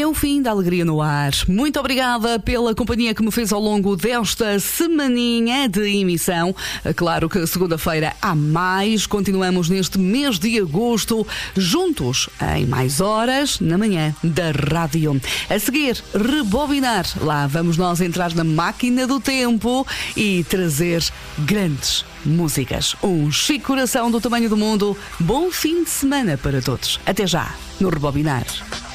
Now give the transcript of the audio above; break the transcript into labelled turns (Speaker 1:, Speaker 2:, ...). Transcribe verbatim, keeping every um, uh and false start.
Speaker 1: é o fim da Alegria no Ar. Muito obrigada pela companhia que me fez ao longo desta semaninha de emissão. Claro que segunda-feira há mais. Continuamos neste mês de agosto, juntos em mais horas na manhã da rádio. A seguir, rebobinar. Lá vamos nós entrar na máquina do tempo e trazer grandes músicas. Um chique coração do tamanho do mundo. Bom fim de semana para todos. Até já, no Rebobinar.